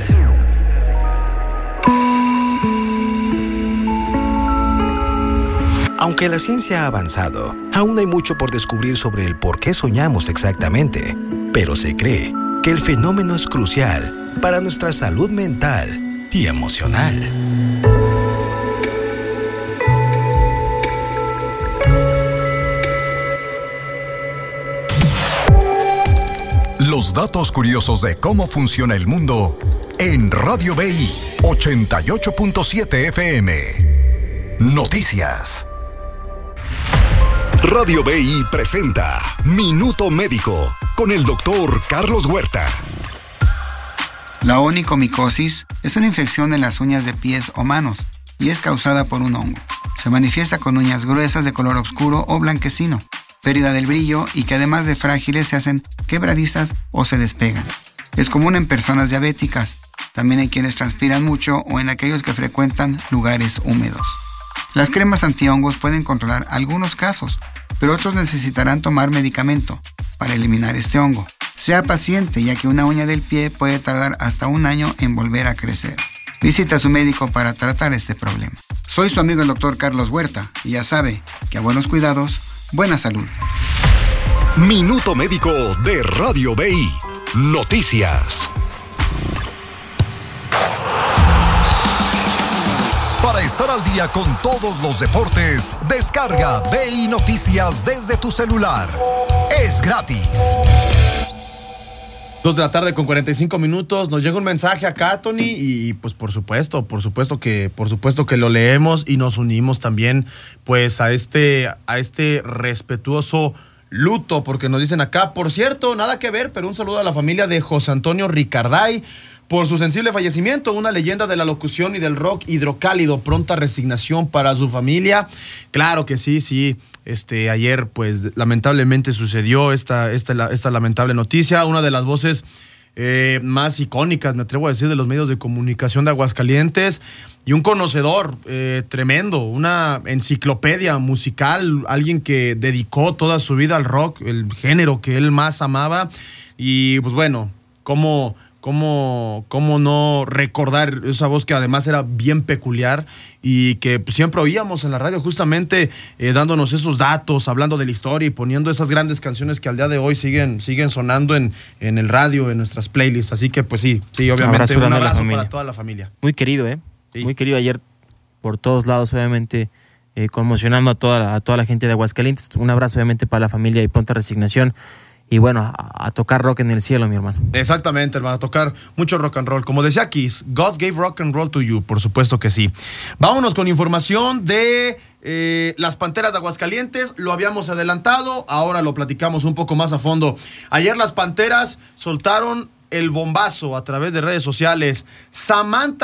Aunque la ciencia ha avanzado, aún hay mucho por descubrir sobre el por qué soñamos exactamente, pero se cree que el fenómeno es crucial para nuestra salud mental y emocional. Los datos curiosos de cómo funciona el mundo en Radio BI 88.7 FM. Noticias. Radio BI presenta Minuto Médico con el doctor Carlos Huerta. La onicomicosis es una infección en las uñas de pies o manos y es causada por un hongo. Se manifiesta con uñas gruesas de color oscuro o blanquecino, pérdida del brillo y que además de frágiles se hacen quebradizas o se despegan. Es común en personas diabéticas, también en quienes transpiran mucho o en aquellos que frecuentan lugares húmedos. Las cremas antihongos pueden controlar algunos casos, pero otros necesitarán tomar medicamento para eliminar este hongo. Sea paciente, ya que una uña del pie puede tardar hasta 1 año en volver a crecer. Visita a su médico para tratar este problema. Soy su amigo el doctor Carlos Huerta y ya sabe que a buenos cuidados, buena salud. Minuto Médico de Radio BI. Noticias. Para estar al día con todos los deportes, descarga BI Noticias desde tu celular. Es gratis. 2:45 p.m. Nos llega un mensaje acá, Tony, y pues por supuesto que lo leemos y nos unimos también pues a este respetuoso luto, porque nos dicen acá, por cierto, nada que ver, pero un saludo a la familia de José Antonio Ricarday por su sensible fallecimiento, una leyenda de la locución y del rock hidrocálido, pronta resignación para su familia. Claro que sí. Ayer, pues, lamentablemente sucedió esta lamentable noticia. Una de las voces más icónicas, me atrevo a decir, de los medios de comunicación de Aguascalientes, y un conocedor tremendo, una enciclopedia musical, alguien que dedicó toda su vida al rock, el género que él más amaba. Y pues bueno, ¿cómo no recordar esa voz que además era bien peculiar y que siempre oíamos en la radio, justamente dándonos esos datos, hablando de la historia y poniendo esas grandes canciones que al día de hoy siguen sonando en el radio, en nuestras playlists? Así que pues sí, obviamente un abrazo para toda la familia. Muy querido, sí. Muy querido ayer por todos lados, obviamente conmocionando a toda la gente de Aguascalientes. Un abrazo obviamente para la familia y pronta resignación. Y bueno, a tocar rock en el cielo, mi hermano. Exactamente, hermano, a tocar mucho rock and roll. Como decía Kiss, God gave rock and roll to you, por supuesto que sí. Vámonos con información de las Panteras de Aguascalientes. Lo habíamos adelantado, ahora lo platicamos un poco más a fondo. Ayer las Panteras soltaron el bombazo a través de redes sociales. Sam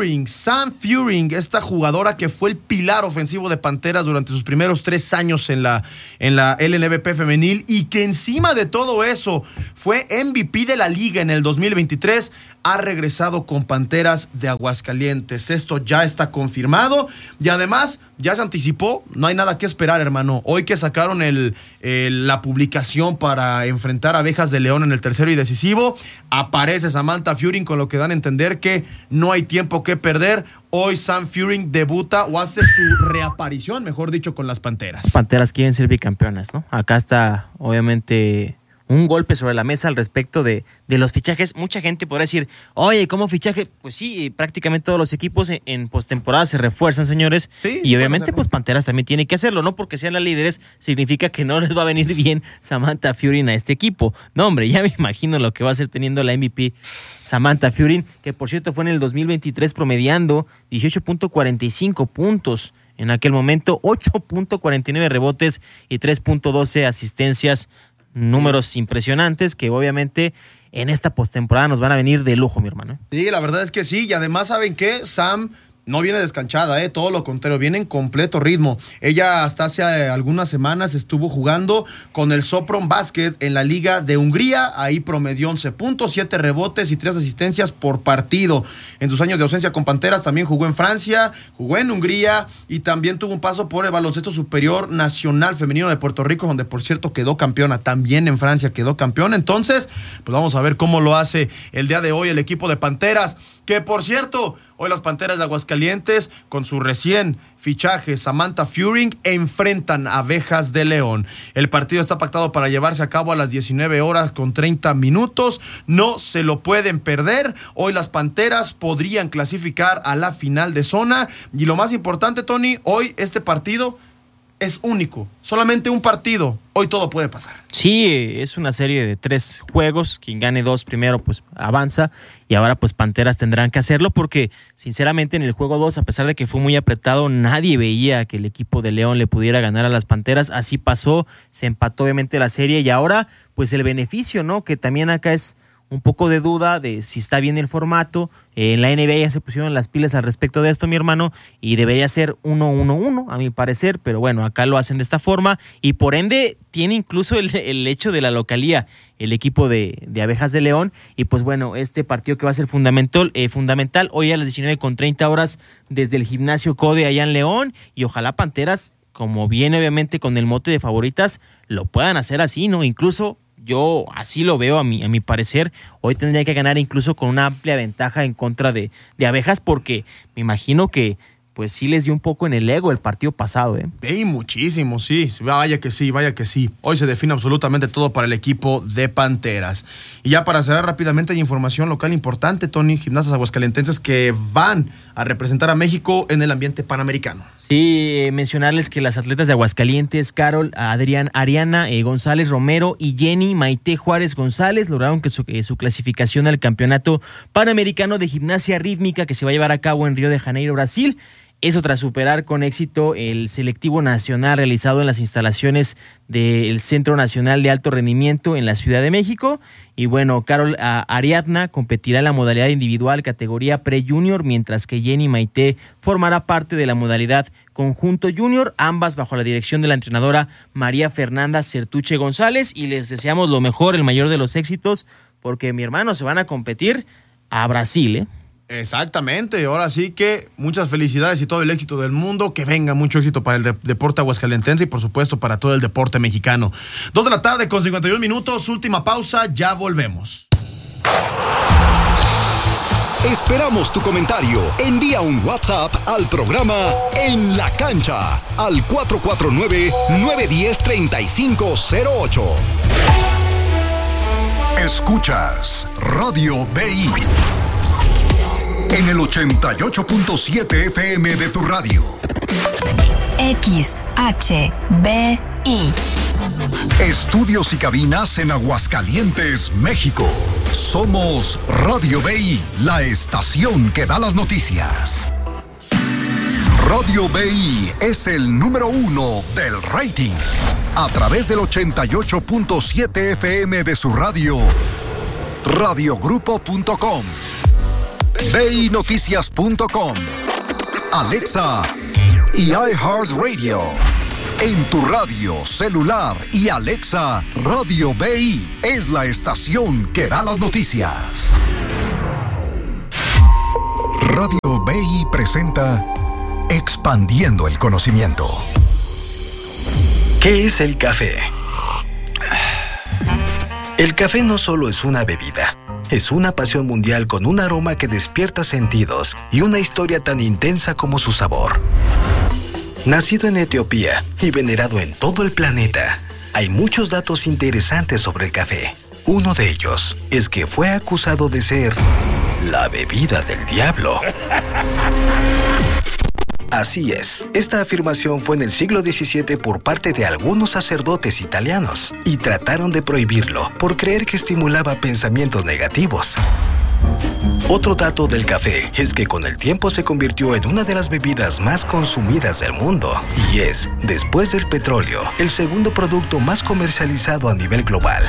Furyk, esta jugadora que fue el pilar ofensivo de Panteras durante sus primeros 3 años en la LNBP femenil y que encima de todo eso fue MVP de la liga en el 2023, ha regresado con Panteras de Aguascalientes. Esto ya está confirmado y además ya se anticipó, no hay nada que esperar, hermano. Hoy que sacaron la publicación para enfrentar a Abejas de León en el tercero y decisivo, aparece Samantha Furyk, con lo que dan a entender que no hay tiempo que perder. Hoy Sam Furyk debuta o hace su reaparición, mejor dicho, con las Panteras. Panteras quieren ser bicampeonas, ¿no? Acá está, obviamente, un golpe sobre la mesa al respecto de los fichajes. Mucha gente podrá decir, oye, ¿cómo fichaje? Pues sí, prácticamente todos los equipos en postemporada se refuerzan, señores. Sí, y obviamente, pues Panteras también tiene que hacerlo. No porque sean las líderes significa que no les va a venir bien Samantha Furyk a este equipo. No, hombre, ya me imagino lo que va a ser teniendo la MVP Samantha Furyk, que por cierto fue en el 2023 promediando 18.45 puntos. En aquel momento, 8.49 rebotes y 3.12 asistencias. Números impresionantes que obviamente en esta postemporada nos van a venir de lujo, mi hermano. Sí, la verdad es que sí, y además, ¿saben qué? Sam no viene descanchada, todo lo contrario, viene en completo ritmo. Ella hasta hace algunas semanas estuvo jugando con el Sopron Basket en la Liga de Hungría, ahí promedió 11 puntos, 7 rebotes y 3 asistencias por partido. En sus años de ausencia con Panteras también jugó en Francia, jugó en Hungría y también tuvo un paso por el baloncesto superior nacional femenino de Puerto Rico, donde por cierto quedó campeona, también en Francia quedó campeona. Entonces, pues vamos a ver cómo lo hace el día de hoy el equipo de Panteras, que por cierto, hoy las Panteras de Aguascalientes, con su recién fichaje Samantha Furyk, enfrentan a Abejas de León. El partido está pactado para llevarse a cabo a las 19:30. No se lo pueden perder. Hoy las Panteras podrían clasificar a la final de zona. Y lo más importante, Tony, hoy este partido es único. Solamente un partido. Hoy todo puede pasar. Sí, es una serie de 3 juegos. Quien gane 2 primero, pues avanza. Y ahora, pues Panteras tendrán que hacerlo porque, sinceramente, en el juego 2, a pesar de que fue muy apretado, nadie veía que el equipo de León le pudiera ganar a las Panteras. Así pasó, se empató obviamente la serie. Y ahora, pues el beneficio, ¿no? Que también acá es un poco de duda de si está bien el formato. En la NBA ya se pusieron las pilas al respecto de esto, mi hermano, y debería ser 1-1-1, a mi parecer, pero bueno, acá lo hacen de esta forma, y por ende tiene incluso el hecho de la localía, el equipo de Abejas de León, y pues bueno, este partido que va a ser fundamental, hoy a las 19:30 desde el Gimnasio Code allá en León, y ojalá Panteras, como viene obviamente con el mote de favoritas, lo puedan hacer así, ¿no? Incluso yo así lo veo a mi parecer. Hoy tendría que ganar incluso con una amplia ventaja en contra de Abejas, porque me imagino que pues sí les dio un poco en el ego el partido pasado, Y muchísimo, sí. Vaya que sí. Hoy se define absolutamente todo para el equipo de Panteras. Y ya para cerrar rápidamente, hay información local importante, Tony. Gimnastas aguascalentenses que van a representar a México en el ambiente panamericano. Sí, mencionarles que las atletas de Aguascalientes, Carol, Ariana González Romero y Jenny Maite Juárez González lograron que su clasificación al Campeonato Panamericano de Gimnasia Rítmica que se va a llevar a cabo en Río de Janeiro, Brasil. Eso tras superar con éxito el selectivo nacional realizado en las instalaciones del Centro Nacional de Alto Rendimiento en la Ciudad de México. Y bueno, Carol Ariadna competirá en la modalidad individual categoría pre-junior, mientras que Jenny Maite formará parte de la modalidad conjunto junior, ambas bajo la dirección de la entrenadora María Fernanda Certuche González. Y les deseamos lo mejor, el mayor de los éxitos, porque mi hermano se van a competir a Brasil, Exactamente, ahora sí que muchas felicidades y todo el éxito del mundo, que venga mucho éxito para el deporte aguascalentense y por supuesto para todo el deporte mexicano. 2:51 p.m, última pausa, ya volvemos. Esperamos tu comentario. Envía un WhatsApp al programa En la Cancha al 449-910-3508. Escuchas Radio BI en el 88.7 FM de tu radio. XHBI. Estudios y cabinas en Aguascalientes, México. Somos Radio BI, la estación que da las noticias. Radio BI es el número 1 del rating. A través del 88.7 FM de su radio radiogrupo.com, BINoticias.com, Alexa y iHeartRadio. En tu radio, celular y Alexa, Radio BI es la estación que da las noticias. Radio BI presenta Expandiendo el Conocimiento. ¿Qué es el café? El café no solo es una bebida, es una pasión mundial con un aroma que despierta sentidos y una historia tan intensa como su sabor. Nacido en Etiopía y venerado en todo el planeta, hay muchos datos interesantes sobre el café. Uno de ellos es que fue acusado de ser la bebida del diablo. Así es, esta afirmación fue en el siglo XVII por parte de algunos sacerdotes italianos y trataron de prohibirlo por creer que estimulaba pensamientos negativos. Otro dato del café es que con el tiempo se convirtió en una de las bebidas más consumidas del mundo y es, después del petróleo, el segundo producto más comercializado a nivel global.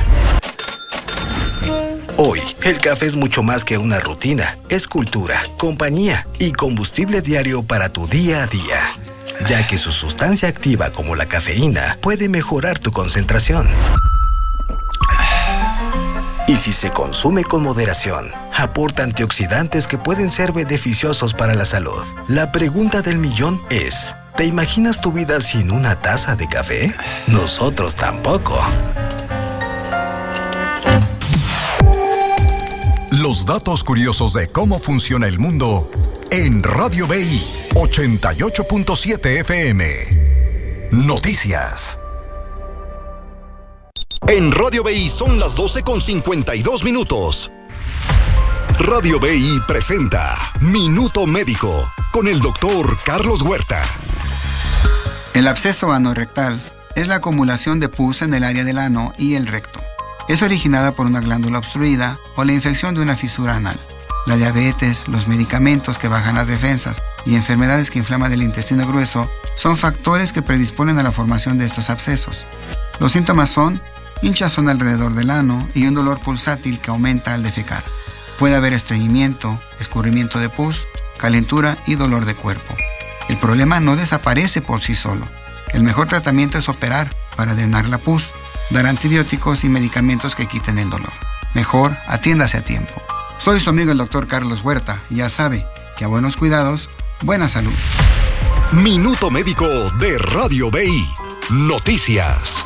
Hoy, el café es mucho más que una rutina, es cultura, compañía y combustible diario para tu día a día, ya que su sustancia activa como la cafeína puede mejorar tu concentración. Y si se consume con moderación, aporta antioxidantes que pueden ser beneficiosos para la salud. La pregunta del millón es, ¿te imaginas tu vida sin una taza de café? Nosotros tampoco. Los datos curiosos de cómo funciona el mundo en Radio BI 88.7 FM. Noticias. En Radio BI son las 12:52. Radio BI presenta Minuto Médico con el doctor Carlos Huerta. El absceso anorrectal es la acumulación de pus en el área del ano y el recto. Es originada por una glándula obstruida o la infección de una fisura anal. La diabetes, los medicamentos que bajan las defensas y enfermedades que inflaman el intestino grueso son factores que predisponen a la formación de estos abscesos. Los síntomas son hinchazón alrededor del ano y un dolor pulsátil que aumenta al defecar. Puede haber estreñimiento, escurrimiento de pus, calentura y dolor de cuerpo. El problema no desaparece por sí solo. El mejor tratamiento es operar para drenar la pus, dar antibióticos y medicamentos que quiten el dolor. Mejor, atiéndase a tiempo. Soy su amigo el doctor Carlos Huerta y ya sabe que a buenos cuidados, buena salud. Minuto Médico de Radio BI. Noticias.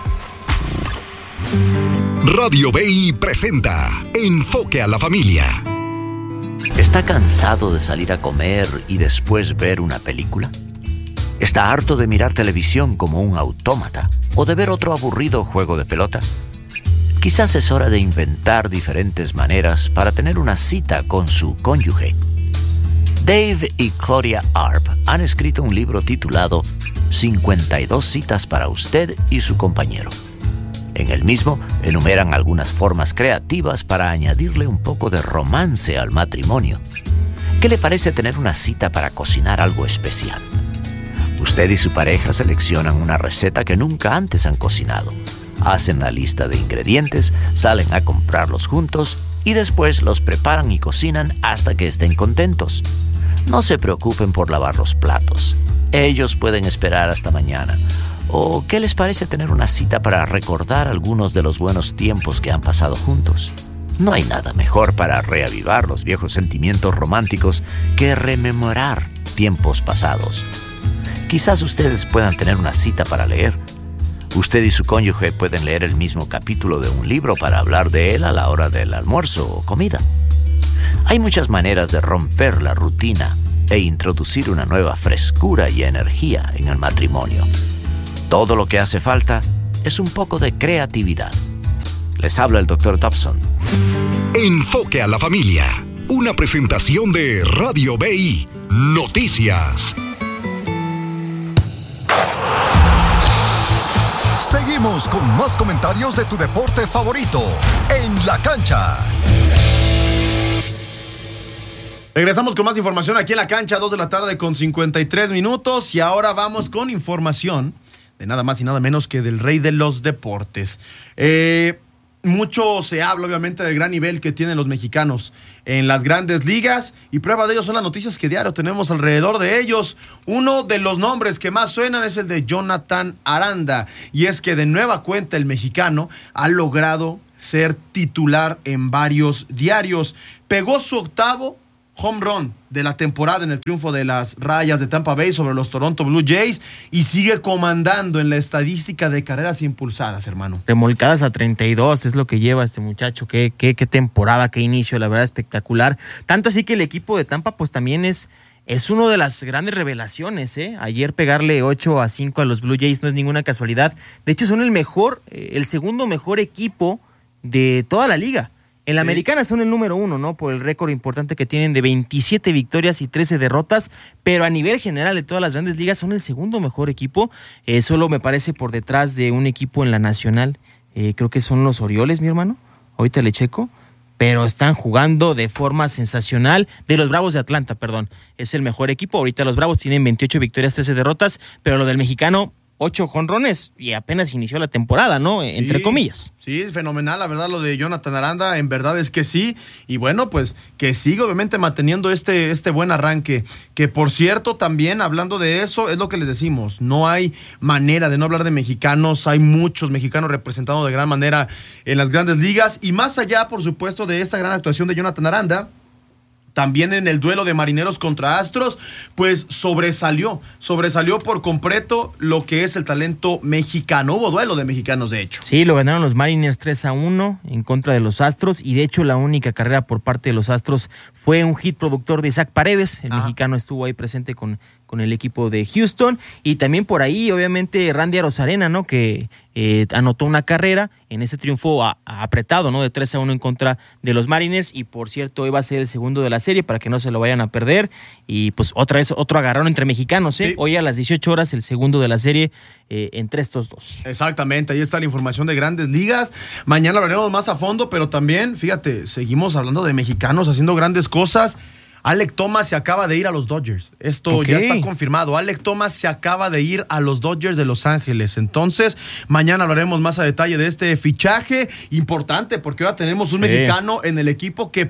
Radio BI presenta Enfoque a la Familia. ¿Está cansado de salir a comer y después ver una película? ¿Está harto de mirar televisión como un autómata o de ver otro aburrido juego de pelota? Quizás es hora de inventar diferentes maneras para tener una cita con su cónyuge. Dave y Claudia Arp han escrito un libro titulado 52 citas para usted y su compañero. En el mismo enumeran algunas formas creativas para añadirle un poco de romance al matrimonio. ¿Qué le parece tener una cita para cocinar algo especial? Usted y su pareja seleccionan una receta que nunca antes han cocinado. Hacen la lista de ingredientes, salen a comprarlos juntos y después los preparan y cocinan hasta que estén contentos. No se preocupen por lavar los platos. Ellos pueden esperar hasta mañana. ¿O qué les parece tener una cita para recordar algunos de los buenos tiempos que han pasado juntos? No hay nada mejor para reavivar los viejos sentimientos románticos que rememorar tiempos pasados. Quizás ustedes puedan tener una cita para leer. Usted y su cónyuge pueden leer el mismo capítulo de un libro para hablar de él a la hora del almuerzo o comida. Hay muchas maneras de romper la rutina e introducir una nueva frescura y energía en el matrimonio. Todo lo que hace falta es un poco de creatividad. Les habla el Dr. Dobson. Enfoque a la Familia. Una presentación de Radio BI. Noticias. Seguimos con más comentarios de tu deporte favorito. En la cancha. Regresamos con más información aquí en la cancha, 2 de la tarde con 53 minutos. Y ahora vamos con información de nada más y nada menos que del rey de los deportes. mucho se habla obviamente del gran nivel que tienen los mexicanos en las grandes ligas, y prueba de ello son las noticias que diario tenemos alrededor de ellos. Uno de los nombres que más suenan es el de Jonathan Aranda, y es que de nueva cuenta el mexicano ha logrado ser titular en varios diarios. Pegó su octavo home run de la temporada en el triunfo de las Rayas de Tampa Bay sobre los Toronto Blue Jays, y sigue comandando en la estadística de carreras impulsadas, hermano. Remolcadas a 32 es lo que lleva este muchacho. Qué temporada, qué inicio, la verdad, espectacular. Tanto así que el equipo de Tampa pues también es uno de las grandes revelaciones, ¿eh? Ayer pegarle 8-5 a los Blue Jays no es ninguna casualidad. De hecho son el segundo mejor equipo de toda la liga. En la americana son el número 1, ¿no? Por el récord importante que tienen de 27 victorias y 13 derrotas, pero a nivel general de todas las grandes ligas son el segundo mejor equipo, solo me parece por detrás de un equipo en la nacional, creo que son los Orioles, mi hermano, ahorita le checo, pero están jugando de forma sensacional. De los Bravos de Atlanta, perdón, es el mejor equipo, ahorita los Bravos tienen 28 victorias, 13 derrotas, pero lo del mexicano, 8 jonrones y apenas inició la temporada, ¿no? Entre comillas. Sí, fenomenal, la verdad, lo de Jonathan Aranda, en verdad es que sí. Y bueno, pues que siga obviamente manteniendo este buen arranque. Que por cierto, también hablando de eso, es lo que les decimos. No hay manera de no hablar de mexicanos. Hay muchos mexicanos representados de gran manera en las grandes ligas. Y más allá, por supuesto, de esta gran actuación de Jonathan Aranda, también en el duelo de Marineros contra Astros, pues sobresalió por completo lo que es el talento mexicano. Hubo duelo de mexicanos, de hecho. Sí, lo ganaron los Mariners 3-1 en contra de los Astros, y de hecho la única carrera por parte de los Astros fue un hit productor de Isaac Paredes. El mexicano estuvo ahí presente con el equipo de Houston, y también por ahí obviamente Randy Arozarena, ¿no? Que anotó una carrera en ese triunfo apretado, ¿no? De 3-1 en contra de los Mariners, y por cierto hoy va a ser el segundo de la serie para que no se lo vayan a perder, y pues otra vez otro agarrón entre mexicanos, ¿eh? Sí. Hoy a las 18 horas el segundo de la serie entre estos dos. Exactamente, ahí está la información de grandes ligas. Mañana hablaremos más a fondo, pero también, fíjate, seguimos hablando de mexicanos haciendo grandes cosas. Alec Thomas se acaba de ir a los Dodgers. Esto ya está confirmado. Alec Thomas se acaba de ir a los Dodgers de Los Ángeles. Entonces, mañana hablaremos más a detalle de este fichaje importante, porque ahora tenemos un mexicano en el equipo que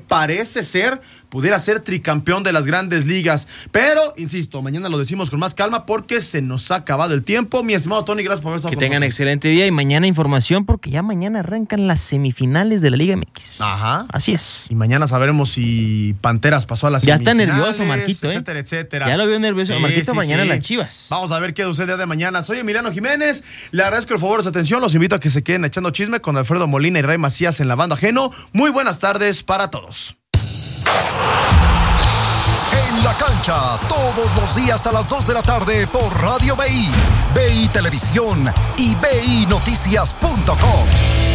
pudiera ser tricampeón de las grandes ligas. Pero, insisto, mañana lo decimos con más calma porque se nos ha acabado el tiempo. Mi estimado Tony, gracias por haber estado con nosotros. Que tengan excelente día, y mañana información porque ya mañana arrancan las semifinales de la Liga MX. Ajá. Así es. Y mañana sabremos si Panteras pasó a las ya está nervioso Marquito, etcétera, etcétera. Ya lo veo nervioso Marquito, mañana en las Chivas. Vamos a ver qué sucede el día de mañana. Soy Emiliano Jiménez, le agradezco el favor de su atención, los invito a que se queden echando chisme con Alfredo Molina y Ray Macías en La Banda Ajeno. Muy buenas tardes para todos. En la cancha, todos los días a las 2 de la tarde por Radio BI, BI Televisión y BINoticias.com.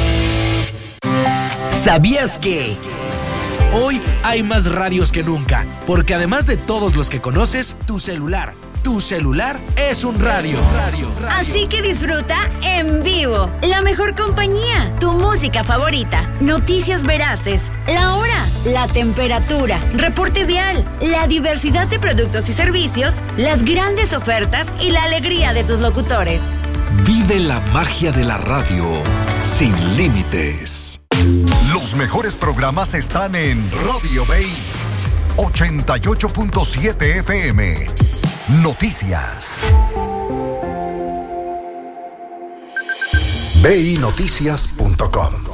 ¿Sabías que hoy hay más radios que nunca? Porque además de todos los que conoces, tu celular es un radio. Así que disfruta en vivo la mejor compañía, tu música favorita, noticias veraces, la hora, la temperatura, reporte vial, la diversidad de productos y servicios, las grandes ofertas y la alegría de tus locutores. Vive la magia de la radio sin límites. Los mejores programas están en Radio Bay 88.7 FM. Noticias. BINoticias.com